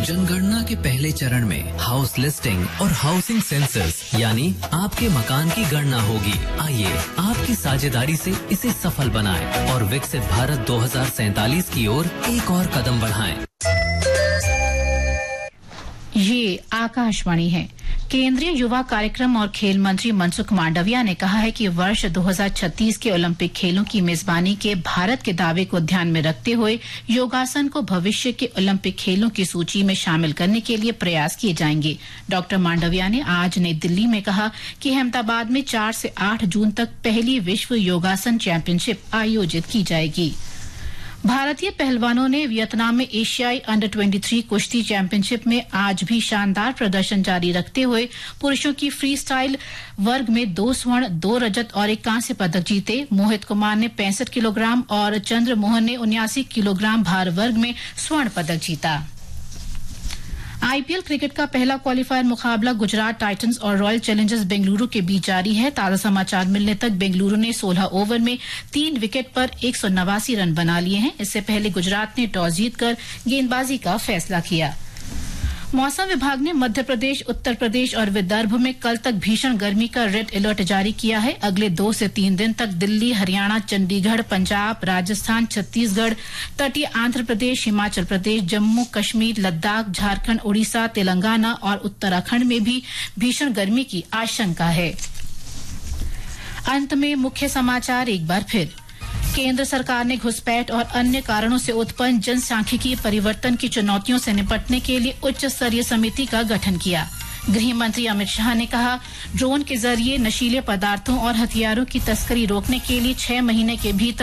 जनगणना के पहले चरण में हाउस लिस्टिंग और हाउसिंग सेंसस यानी आपके मकान की गणना होगी। आइए आपकी साझेदारी से इसे सफल बनाएं और विकसित भारत 2047 की ओर एक और कदम बढ़ाएं। ये आकाशवाणी है। केंद्रीय युवा कार्यक्रम और खेल मंत्री मनसुख मांडविया ने कहा है कि वर्ष 2036 के ओलंपिक खेलों की मेजबानी के भारत के दावे को ध्यान में रखते हुए योगासन को भविष्य के ओलंपिक खेलों की सूची में शामिल करने के लिए प्रयास किए जाएंगे। डॉक्टर मांडविया ने आज नई दिल्ली में कहा कि अहमदाबाद में 4 से 8 जून तक पहली विश्व योगासन चैंपियनशिप आयोजित की जाएगी। भारतीय पहलवानों ने वियतनाम में एशियाई अंडर 23 कुश्ती चैंपियनशिप में आज भी शानदार प्रदर्शन जारी रखते हुए पुरुषों की फ्री स्टाइल वर्ग में 2 स्वर्ण, 2 रजत और 1 कांस्य पदक जीते। मोहित कुमार ने 65 किलोग्राम और चंद्र मोहन ने 79 किलोग्राम भार वर्ग में स्वर्ण पदक जीता। आईपीएल क्रिकेट का पहला क्वालीफायर मुकाबला गुजरात टाइटंस और रॉयल चैलेंजर्स बेंगलुरु के बीच जारी है। ताजा समाचार मिलने तक बेंगलुरु ने 16 ओवर में 3 विकेट पर 189 रन बना लिए हैं। इससे पहले गुजरात ने टॉस जीतकर गेंदबाजी का फैसला किया। मौसम विभाग ने मध्य प्रदेश, उत्तर प्रदेश और विदर्भ में कल तक भीषण गर्मी का रेड अलर्ट जारी किया है। अगले 2 से 3 दिन तक दिल्ली, हरियाणा, चंडीगढ़, पंजाब, राजस्थान, छत्तीसगढ़, तटीय आंध्र प्रदेश, हिमाचल प्रदेश, जम्मू कश्मीर, लद्दाख, झारखंड, उड़ीसा, तेलंगाना और उत्तराखंड में भी भीषण गर्मी की आशंका है। अंत में मुख्य समाचार एक बार फिर। केंद्र सरकार ने घुसपैठ और अन्य कारणों से उत्पन्न जनसांख्यिकीय परिवर्तन की चुनौतियों से निपटने के लिए उच्च स्तरीय समिति का गठन किया। गृह मंत्री अमित शाह ने कहा, ड्रोन के जरिए नशीले पदार्थों और हथियारों की तस्करी रोकने के लिए 6 महीने के भीतर